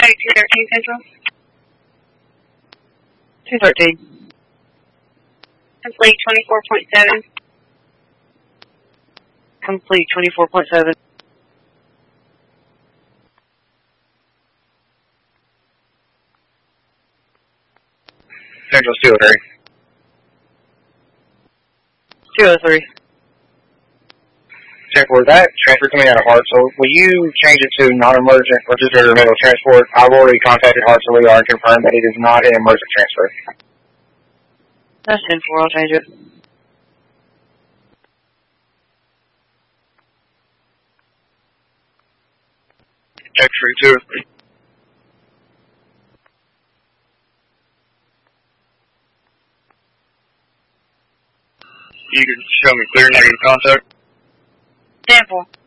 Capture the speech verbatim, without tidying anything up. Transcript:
Hey, two thirteen Central. two thirteen. Complete twenty-four point seven. Complete twenty-four point seven. Central two oh three. two oh three. Central, that transfer coming out of Hartselle, will you change it to non-emergent or just regular medical transport? I've already contacted Hartselle E R and confirmed that it is not an emergent transfer. That's ten four, I'll change it. X-ray two oh three. You can show me clear negative contact. ten four.